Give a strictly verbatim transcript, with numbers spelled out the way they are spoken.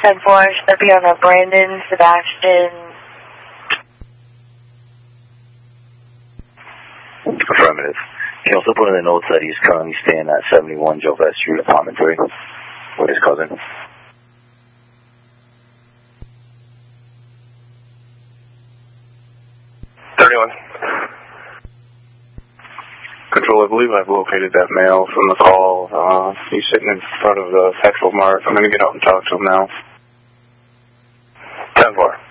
ten four, should that be on a Brandon, Sebastian? Affirmative. Can you also put in the notes that he's currently staying at seventy-one Jovette Street, apartment three, with his cousin? thirty-one. Control, I believe I've located that male from the call. Uh, he's sitting in front of the petrol mart. I'm going to get out and talk to him now. ten four.